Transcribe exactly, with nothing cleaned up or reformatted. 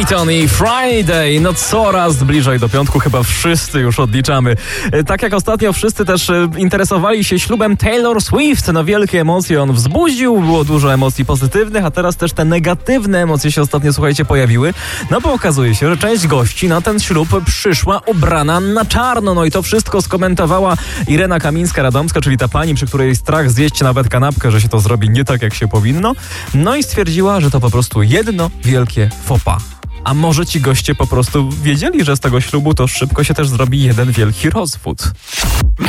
Clayton i Friday. No coraz bliżej do piątku, chyba wszyscy już odliczamy. Tak jak ostatnio wszyscy też interesowali się ślubem Taylor Swift. No wielkie emocje on wzbudził, było dużo emocji pozytywnych, a teraz też te negatywne emocje się ostatnio, słuchajcie, pojawiły. No bo okazuje się, że część gości na ten ślub przyszła ubrana na czarno. No i to wszystko skomentowała Irena Kamińska-Radomska, czyli ta pani, przy której strach zjeść nawet kanapkę, że się to zrobi nie tak, jak się powinno. No i stwierdziła, że to po prostu jedno wielkie faux pas. A może ci goście po prostu wiedzieli, że z tego ślubu to szybko się też zrobi jeden wielki rozwód.